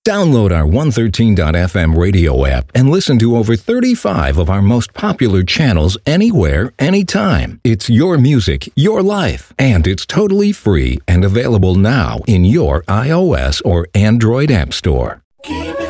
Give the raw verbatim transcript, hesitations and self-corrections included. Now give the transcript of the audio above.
Download our one thirteen dot f m radio app and listen to over thirty-five of our most popular channels anywhere, anytime. It's your music, your life, and it's totally free and available now in your iOS or Android app store. Keep